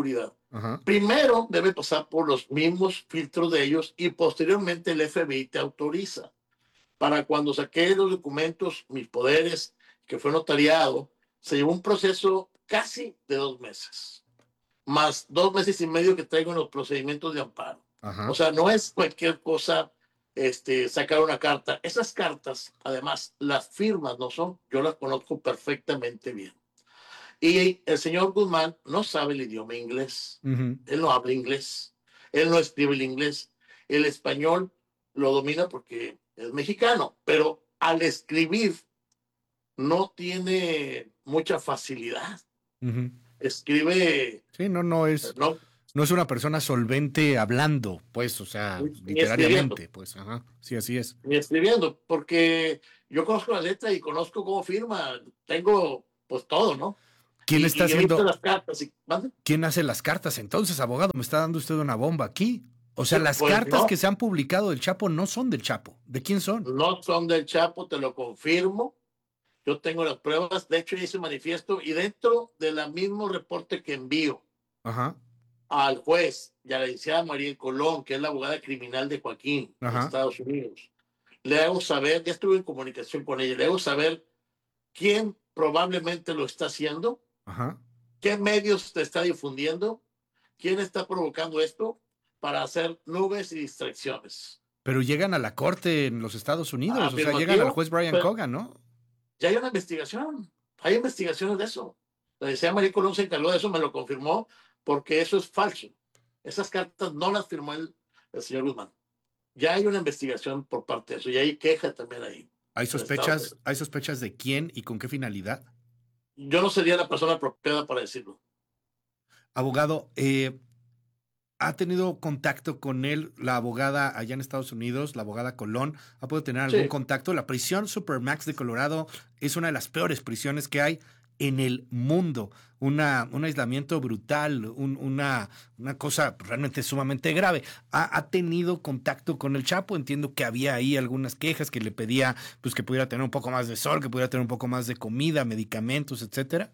Ajá. Primero debe pasar por los mismos filtros de ellos y posteriormente el F B I te autoriza. Para cuando saqué los documentos, mis poderes, que fue notariado, se llevó un proceso casi de dos meses, más dos meses y medio que traigo en los procedimientos de amparo. Ajá. O sea, no es cualquier cosa este, sacar una carta. Esas cartas, además, las firmas no son, yo las conozco perfectamente bien. Y el señor Guzmán no sabe el idioma inglés. Uh-huh. Él no habla inglés. Él no escribe el inglés. El español lo domina porque es mexicano, pero al escribir no tiene mucha facilidad. Uh-huh. Escribe... Sí, no, no es... No, no es una persona solvente hablando, pues, o sea, ni literariamente, pues, ajá, sí, así es. Ni escribiendo, porque yo conozco la letra y conozco cómo firma, tengo pues todo, ¿no? ¿Quién y, está y haciendo? Las cartas y, ¿Quién hace las cartas? Entonces, abogado, me está dando usted una bomba aquí. O sea, Sí, las pues, cartas no. que se han publicado del Chapo no son del Chapo. ¿De quién son? No son del Chapo, te lo confirmo. Yo tengo las pruebas, de hecho hice un manifiesto y dentro del mismo reporte que envío Ajá. al juez y a la licenciada María Colón, que es la abogada criminal de Joaquín, Ajá. de Estados Unidos, le hago saber, ya estuve en comunicación con ella, le hago saber quién probablemente lo está haciendo, Ajá. qué medios te está difundiendo, quién está provocando esto para hacer nubes y distracciones. Pero llegan a la corte en los Estados Unidos, o sea, Afirmativo, llegan al juez Brian pero- Cogan, ¿no? Ya hay una investigación, hay investigaciones de eso. La licenciada María Colón se encargó de eso, me lo confirmó, porque eso es falso. Esas cartas no las firmó el, el señor Guzmán. Ya hay una investigación por parte de eso, y hay queja también ahí. ¿Hay en Estados sospechas, Unidos. hay sospechas de quién y con qué finalidad? Yo no sería la persona apropiada para decirlo. Abogado, eh, ¿ha tenido contacto con él la abogada allá en Estados Unidos, la abogada Colón? ¿Ha podido tener algún Sí. contacto? La prisión Supermax de Colorado es una de las peores prisiones que hay en el mundo. Una, un aislamiento brutal, un- una, una cosa realmente sumamente grave. ¿Ha, ha tenido contacto con el Chapo? Entiendo que había ahí algunas quejas que le pedía pues, que pudiera tener un poco más de sol, que pudiera tener un poco más de comida, medicamentos, etcétera.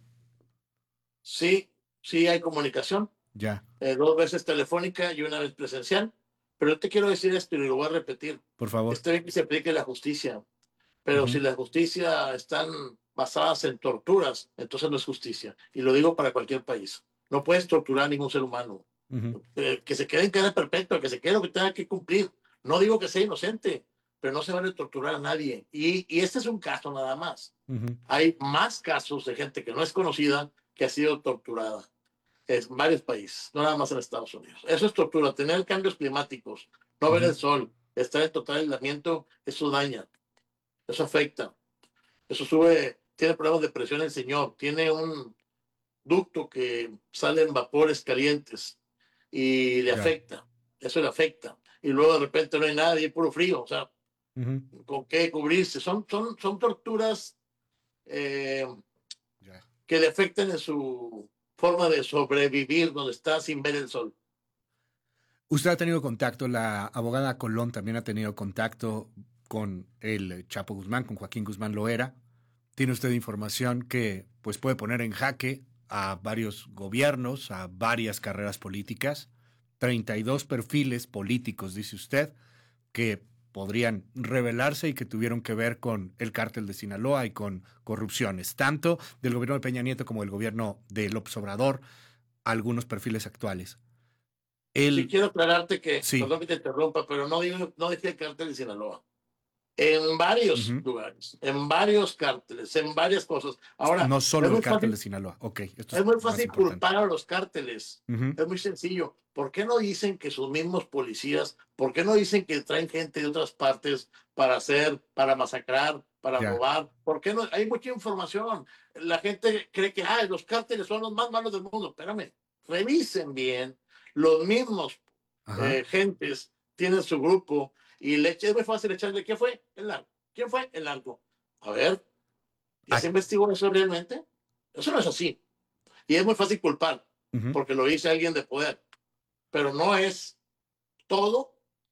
Sí, sí hay comunicación, Ya, eh, dos veces telefónica y una vez presencial, pero yo te quiero decir esto y lo voy a repetir. por favor. Está bien que se aplique la justicia, pero Ujú. si la justicia están basadas en torturas, entonces no es justicia. Y lo digo para cualquier país. No puedes torturar a ningún ser humano. Ujú. Eh, que se quede en cadena perpetua, que se quede lo que tenga que cumplir. No digo que sea inocente, pero no se vale torturar a nadie. Y, y este es un caso nada más. Ujú. Hay más casos de gente que no es conocida que ha sido torturada en varios países, no nada más en Estados Unidos. Eso es tortura, tener cambios climáticos, no ver Ujú. el sol, estar en total aislamiento, eso daña, eso afecta, eso sube, tiene problemas de presión el señor, tiene un ducto que salen vapores calientes y le Ya. afecta, eso le afecta. Y luego de repente no hay nada y hay puro frío, o sea, Ujú. ¿con qué cubrirse? Son, son, son torturas eh, Ya. que le afectan en su forma de sobrevivir donde está sin ver el sol. Usted ha tenido contacto, la abogada Colón también ha tenido contacto con el Chapo Guzmán, con Joaquín Guzmán Loera. Tiene usted información que pues, puede poner en jaque a varios gobiernos, a varias carreras políticas. treinta y dos perfiles políticos, dice usted, que podrían revelarse y que tuvieron que ver con el cártel de Sinaloa y con corrupciones, tanto del gobierno de Peña Nieto como del gobierno de López Obrador, algunos perfiles actuales. El, Sí, quiero aclararte que, Sí. perdón que te interrumpa, pero no, digo, no decía el cártel de Sinaloa. En varios Ujú. lugares, en varios cárteles, en varias cosas. Ahora, no solo es el muy cártel fácil, de Sinaloa. Ok, esto es muy más fácil importante. culpar a los cárteles. Ujú. Es muy sencillo. ¿Por qué no dicen que sus mismos policías, por qué no dicen que traen gente de otras partes para hacer, para masacrar, para Ya. robar? ¿Por qué no? Hay mucha información. La gente cree que ah, los cárteles son los más malos del mundo. Espérame, revisen bien. Los mismos Ajá. eh, gentes tienen su grupo y le es muy fácil echarle. ¿Qué fue? El narco. ¿Quién fue? El narco. A ver, ¿ya Ah. se investigó eso realmente? Eso no es así. Y es muy fácil culpar Ujú. porque lo dice alguien de poder. Pero no es todo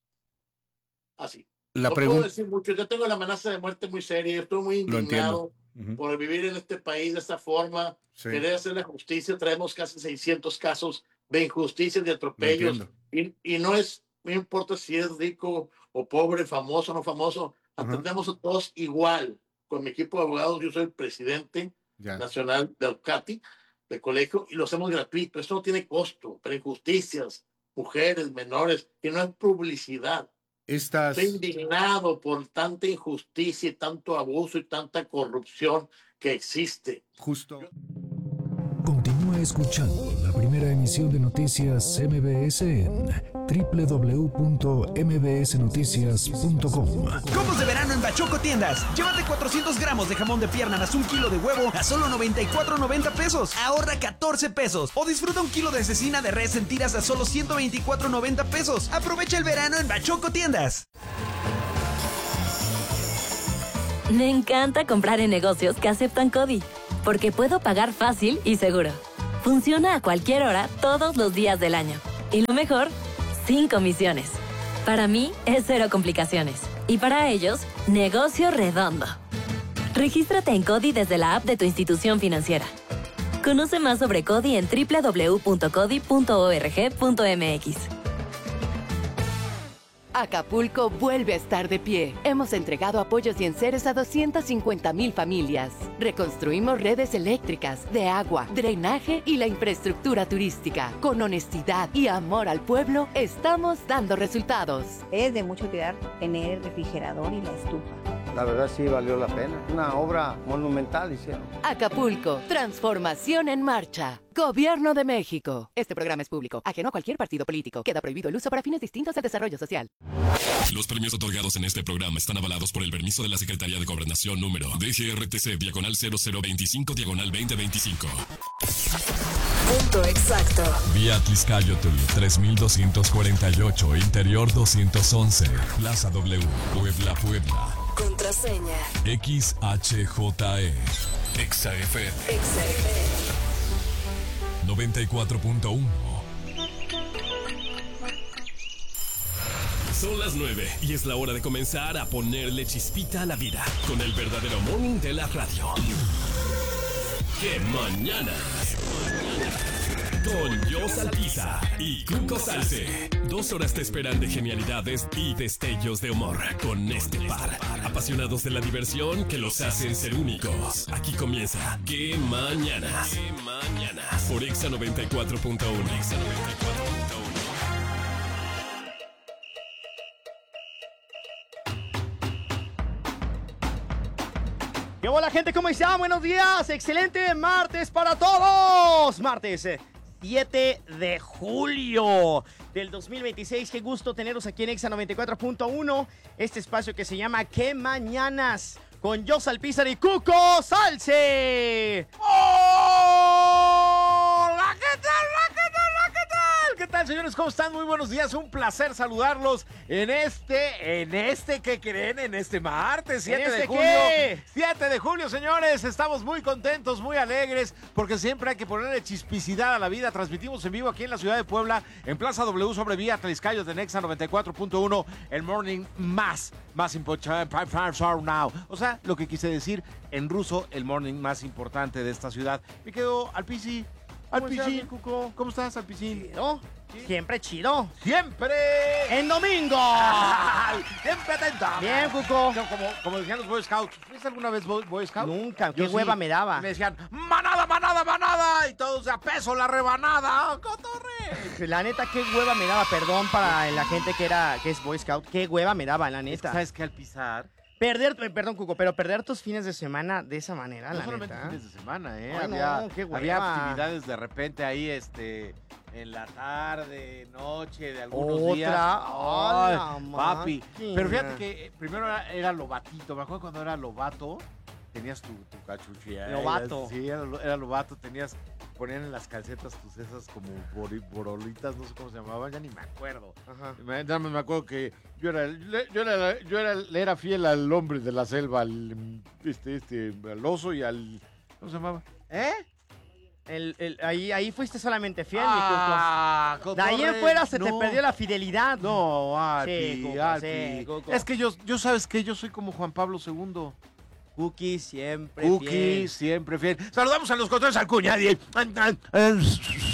así. La No puedo pregunta, decir mucho. Yo tengo la amenaza de muerte muy seria. Yo estoy muy lo indignado entiendo. Ujú. por vivir en este país de esta forma. Sí. Querer hacer la justicia. Traemos casi seiscientos casos de injusticias, de atropellos. Y, y no es, no importa si es rico o pobre, famoso o no famoso, atendemos a todos igual. Con mi equipo de abogados, yo soy el presidente ya. nacional del C A T I, del colegio, y lo hacemos gratuito. Esto no tiene costo, pero injusticias, mujeres, menores, que no es publicidad. Estas... Estoy indignado por tanta injusticia y tanto abuso y tanta corrupción que existe. Justo. Continúa escuchando la primera emisión de Noticias M B S en doble u doble u doble u punto m b s noticias punto com. Combos de verano en Bachoco Tiendas. Llévate cuatrocientos gramos de jamón de pierna más un kilo de huevo a solo noventa y cuatro noventa pesos. Ahorra catorce pesos. O disfruta un kilo de cecina de res en tiras a solo ciento veinticuatro noventa pesos. Aprovecha el verano en Bachoco Tiendas. Me encanta comprar en negocios que aceptan CODI, porque puedo pagar fácil y seguro. Funciona a cualquier hora, todos los días del año. Y lo mejor, sin comisiones. Para mí, es cero complicaciones. Y para ellos, negocio redondo. Regístrate en CODI desde la app de tu institución financiera. Conoce más sobre CODI en doble u doble u doble u punto codi punto org punto m x. Acapulco vuelve a estar de pie. Hemos entregado apoyos y enseres a doscientas cincuenta mil familias. Reconstruimos redes eléctricas, de agua, drenaje y la infraestructura turística. Con honestidad y amor al pueblo, estamos dando resultados. Es de mucha utilidad tener el refrigerador y la estufa. La verdad sí valió la pena. Una obra monumental hicieron. Acapulco, transformación en marcha. Gobierno de México. Este programa es público, ajeno a cualquier partido político. Queda prohibido el uso para fines distintos al desarrollo social. Los premios otorgados en este programa están avalados por el permiso de la Secretaría de Gobernación número D G R T C diagonal cero cero veinticinco diagonal veinte veinticinco. Punto exacto. Vía Tliscayotl tres mil doscientos cuarenta y ocho, Interior doscientos once, Plaza W, Puebla, Puebla. Contraseña. X H J E. Exa F M. Exa F M. noventa y cuatro punto uno. Son las nueve y es la hora de comenzar a ponerle chispita a la vida con el verdadero morning de la radio. ¡Qué mañanas! Con Jos Alpiza y Cuco Salce. Dos horas te esperan de genialidades y destellos de humor con este par. Apasionados de la diversión que los hacen ser únicos. Aquí comienza ¡Qué mañanas! ¡Qué mañanas! Por Exa noventa y cuatro punto uno. Exa noventa y cuatro punto uno. ¿Qué hola, gente? ¿Cómo están? Buenos días. Excelente martes para todos. Martes siete de julio del dos mil veintiséis. Qué gusto tenerlos aquí en Exa noventa y cuatro punto uno. Este espacio que se llama ¿Qué mañanas? Con Jos Alpizar y Cuco Salce. ¡Hola! ¿Qué tal? ¿Qué tal? ¿Qué tal? ¿Qué tal, señores? ¿Cómo están? Muy buenos días. Un placer saludarlos en este, en este, ¿qué creen? En este martes, siete de julio. ¿Qué? siete de julio, señores. Estamos muy contentos, muy alegres, porque siempre hay que ponerle chispicidad a la vida. Transmitimos en vivo aquí en la ciudad de Puebla, en Plaza W, sobre vía Tliscayos de Nexa noventa y cuatro punto uno, el morning más, más importante, now. O sea, lo que quise decir en ruso, el morning más importante de esta ciudad. Me quedo Alpici. Alpicín, Cuco. ¿Cómo estás, Alpicín? ¿No? ¿Sí? Siempre chido. ¡Siempre! ¡En domingo! ¡Siempre atento! Bien, Cuco. No, como, como decían los Boy Scouts. ¿Fuiste alguna vez Boy, Boy Scout? Nunca. Qué hueva sí. Me daba. Me decían, manada, manada, manada. Y todos de a peso la rebanada. ¡Cotorre! La neta, qué hueva me daba. Perdón para la gente que era que es Boy Scout. Qué hueva me daba, la neta. ¿Sabes qué? Al pisar... Perder, perdón, Cuco, pero perder tus fines de semana de esa manera, no la solamente neta. Fines de semana, ¿eh? Ay, había, no, qué había actividades de repente ahí, este, en la tarde, noche, de algunos ¿Otra? días. Ay, Ay papi. Máquina. Pero fíjate que primero era, era Lobatito. Me acuerdo cuando era Lobato, tenías tu, tu cachuchilla. Lobato. Sí, era, era Lobato, tenías... Ponían en las calcetas tus esas como borolitas, no sé cómo se llamaban, ya ni me acuerdo. Ajá. Me, me acuerdo que yo era, yo era, yo era, le era fiel al hombre de la selva, al este, este, al oso y al, ¿cómo se llamaba? ¿Eh? El, el, ahí, ahí fuiste solamente fiel, ah, mi Cuco. De ahí en fuera se no. te perdió la fidelidad. No, Alpi, sí, Cuco, Alpi. Sí, Cuco. Es que yo, yo sabes que yo soy como Juan Pablo segundo. Cookie siempre Cookie fiel. siempre fiel. Saludamos a los controles al Cuña.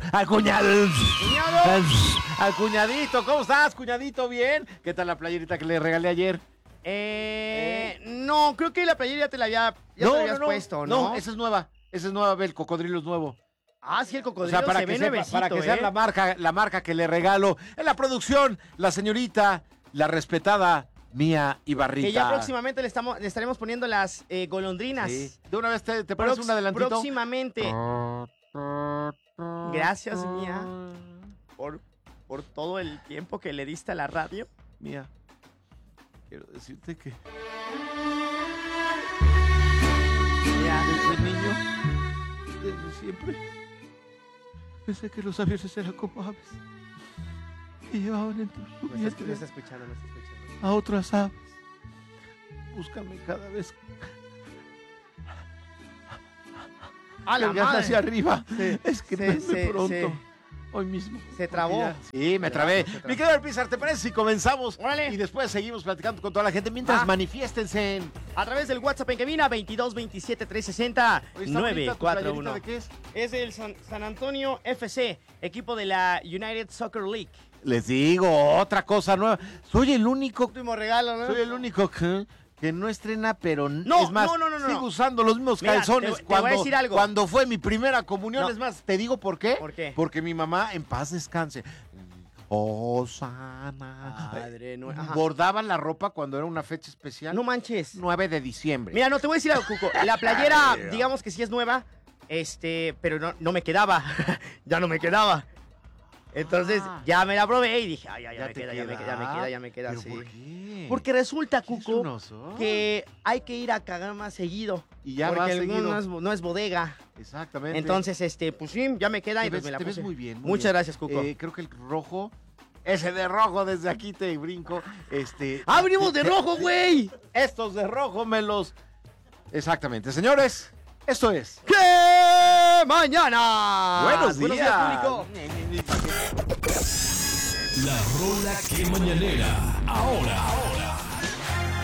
al cuñado. Al, al cuñadito. ¿Cómo estás, cuñadito? ¿Bien? ¿Qué tal la playerita que le regalé ayer? Eh, no, creo que la playera ya te la había ya no, te la habías no, no, puesto, ¿no? No, esa es nueva. Esa es nueva, ve, el cocodrilo es nuevo. Ah, sí, el cocodrilo o sea, para se que ve sepa, nuevecito, para que sea ¿eh? la marca, la marca que le regalo. En la producción, la señorita, la respetada Mía Ibarrita. Que ya próximamente le, estamos, le estaremos poniendo las eh, golondrinas. Sí. De una vez te, te pones Prox- un adelantito. Próximamente. Gracias, Mía, por, por todo el tiempo que le diste a la radio. Mía, quiero decirte que Mía, desde niño, desde siempre, pensé que los aviones eran como aves que llevaban en tus no está, no está escuchando, no está escuchando. a otras aves. Búscame cada vez. ¡A la Cargas madre! hacia arriba. Sí, Escríbeme sí, sí, pronto. sí. Hoy mismo. Se trabó. Ya. Sí, me trabé. Se trabó. Mi querido Pizar, ¿te parece si comenzamos? Órale. Y después seguimos platicando con toda la gente mientras Ah. manifiéstense en... A través del WhatsApp en cabina veintidós veintisiete trescientos sesenta Oye, está nueve bonita tu cuatro uno. playerita, ¿de qué es? Es del San, San Antonio F C, equipo de la United Soccer League. Les digo, otra cosa nueva. Soy el único... Último regalo, ¿no? Soy el único que, que no estrena, pero No, es más, no, no, no, no. sigo usando los mismos Mira, calzones te- te voy cuando, a decir algo. cuando fue mi primera comunión. No. Es más, te digo por qué. ¿Por qué? Porque mi mamá, en paz descanse, Osana, Madre, no, ajá. bordaban la ropa cuando era una fecha especial. No manches. nueve de diciembre. Mira, no te voy a decir algo, Cuco. La playera, digamos que sí es nueva, este, pero no, no me quedaba. Ya no me quedaba. Entonces, Ah. ya me la probé y dije, ay, ay, ya, ¿Ya me te queda, ya me queda? queda, ya me queda, ya me queda, ¿Pero sí. por qué? Porque resulta, ¿Qué es Cuco, un oso? que hay que ir a cagar más seguido. Y ya porque vas el seguido. no es, no es bodega. Exactamente. Entonces, este, pues sí, ya me queda y te pues ves, me la te ves puse. muy bien. muy Muchas bien. gracias, Cuco. Eh, creo que el rojo, ese de rojo, desde aquí te brinco. Este, ¡Ah, venimos de rojo, güey! Estos de rojo me los... Exactamente. Señores, esto es... ¡Qué mañana! Buenos Buenos días. días, público. La rola que mañanera. Ahora, ahora.